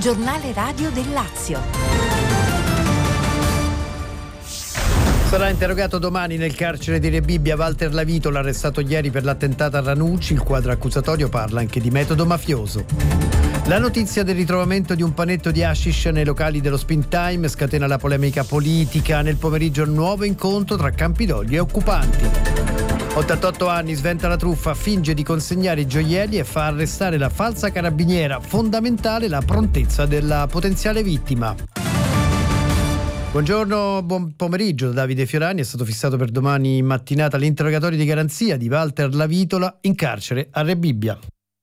giornale radio del Lazio. Sarà interrogato domani nel carcere di Rebibbia Walter Lavitola, arrestato ieri per l'attentato a Ranucci. Il quadro accusatorio parla anche di metodo mafioso. La notizia del ritrovamento di un panetto di hashish nei locali dello Spin Time scatena la polemica politica. Nel pomeriggio un nuovo incontro tra Campidoglio e occupanti. 88 anni, sventa la truffa, finge di consegnare i gioielli e fa arrestare la falsa carabiniera. Fondamentale la prontezza della potenziale vittima. Buongiorno, buon pomeriggio da Davide Fiorani. È stato fissato per domani mattinata l'interrogatorio di garanzia di Walter Lavitola in carcere a Rebibbia.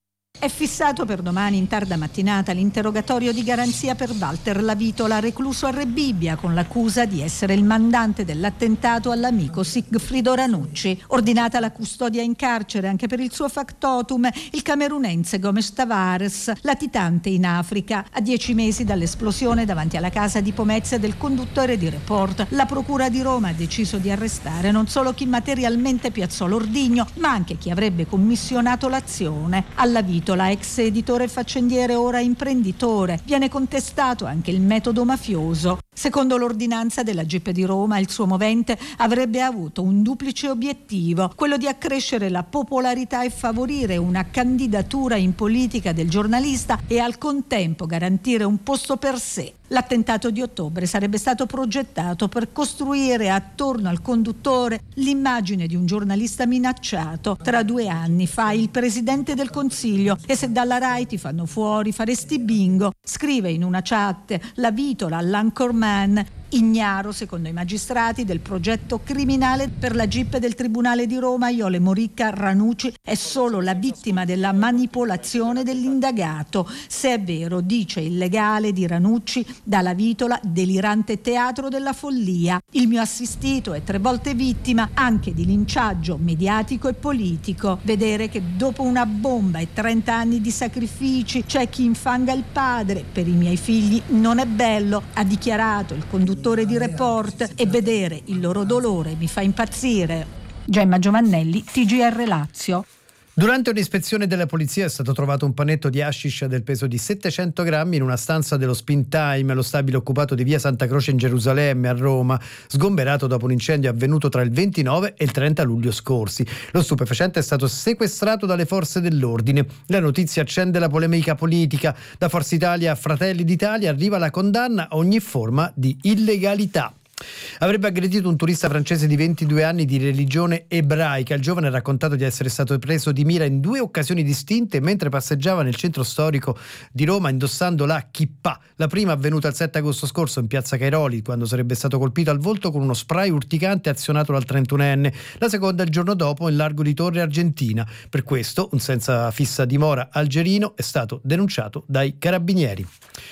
È fissato per domani in tarda mattinata l'interrogatorio di garanzia per Walter Lavitola, recluso a Rebibbia con l'accusa di essere il mandante dell'attentato all'amico Sigfrido Ranucci. Ordinata la custodia in carcere anche per il suo factotum, il camerunense Gomes Tavares, latitante in Africa. A 10 mesi dall'esplosione davanti alla casa di Pomezia del conduttore di Report, la procura di Roma ha deciso di arrestare non solo chi materialmente piazzò l'ordigno, ma anche chi avrebbe commissionato l'azione. Alla Lavitola, ex editore e faccendiere, ora imprenditore, viene contestato anche il metodo mafioso. Secondo l'ordinanza della GIP di Roma, il suo movente avrebbe avuto un duplice obiettivo, quello di accrescere la popolarità e favorire una candidatura in politica del giornalista e al contempo garantire un posto per sé. L'attentato di ottobre sarebbe stato progettato per costruire attorno al conduttore l'immagine di un giornalista minacciato. Tra 2 anni fai il presidente del Consiglio e se dalla Rai ti fanno fuori faresti bingo, scrive in una chat Lavitola all'anchorman, ignaro, secondo i magistrati, del progetto criminale per la GIP del Tribunale di Roma. Iole Moricca Ranucci è solo la vittima della manipolazione dell'indagato. Se è vero, dice il legale di Ranucci, da Lavitola, delirante teatro della follia. Il mio assistito è 3 volte vittima anche di linciaggio mediatico e politico. Vedere che dopo una bomba e 30 anni di sacrifici c'è chi infanga il padre per i miei figli non è bello, ha dichiarato il conduttore di Report, e vedere il loro dolore mi fa impazzire. Gemma Giovannelli, TGR Lazio. Durante un'ispezione della polizia è stato trovato un panetto di hashish del peso di 700 grammi in una stanza dello Spin Time, lo stabile occupato di via Santa Croce in Gerusalemme, a Roma, sgomberato dopo un incendio avvenuto tra il 29 e il 30 luglio scorsi. Lo stupefacente è stato sequestrato dalle forze dell'ordine. La notizia accende la polemica politica. Da Forza Italia a Fratelli d'Italia arriva la condanna a ogni forma di illegalità. Avrebbe aggredito un turista francese di 22 anni di religione ebraica. Il giovane ha raccontato di essere stato preso di mira in 2 occasioni distinte mentre passeggiava nel centro storico di Roma indossando la kippah. La prima avvenuta il 7 agosto scorso in piazza Cairoli, quando sarebbe stato colpito al volto con uno spray urticante azionato dal 31enne. La seconda il giorno dopo in largo di Torre Argentina. Per questo un senza fissa dimora algerino è stato denunciato dai carabinieri.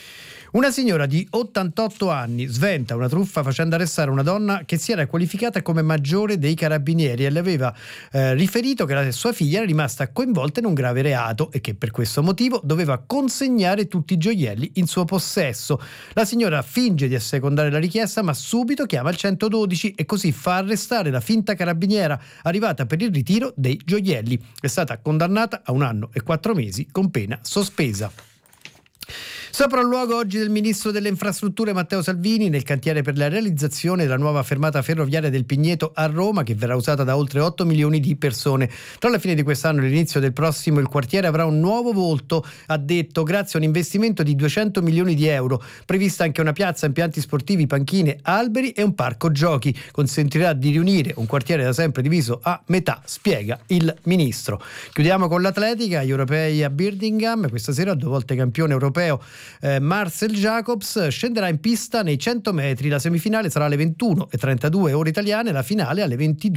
Una signora di 88 anni sventa una truffa facendo arrestare una donna che si era qualificata come maggiore dei carabinieri e le aveva riferito che la sua figlia era rimasta coinvolta in un grave reato e che per questo motivo doveva consegnare tutti i gioielli in suo possesso. La signora finge di assecondare la richiesta, ma subito chiama il 112 e così fa arrestare la finta carabiniera arrivata per il ritiro dei gioielli. È stata condannata a 1 anno e 4 mesi con pena sospesa. Sopralluogo oggi del ministro delle infrastrutture Matteo Salvini nel cantiere per la realizzazione della nuova fermata ferroviaria del Pigneto a Roma, che verrà usata da oltre 8 milioni di persone. Tra la fine di quest'anno e l'inizio del prossimo il quartiere avrà un nuovo volto, ha detto, grazie a un investimento di 200 milioni di euro. Prevista anche una piazza, impianti sportivi, panchine, alberi e un parco giochi. Consentirà di riunire un quartiere da sempre diviso a metà, spiega il ministro. Chiudiamo con l'atletica, gli europei a Birmingham. Questa sera 2 volte campione europeo Marcel Jacobs scenderà in pista nei 100 metri. La semifinale sarà alle 21:32 ore italiane, la finale alle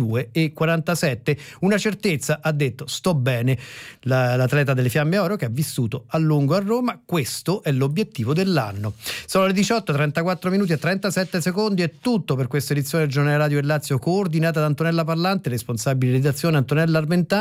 22:47. Una certezza, ha detto, sto bene, l'atleta delle Fiamme Oro, che ha vissuto a lungo a Roma. Questo è l'obiettivo dell'anno. Sono le 18:34 minuti e 37 secondi. È tutto per questa edizione del Giornale Radio del Lazio, coordinata da Antonella Parlante, responsabile di redazione Antonella Armentano.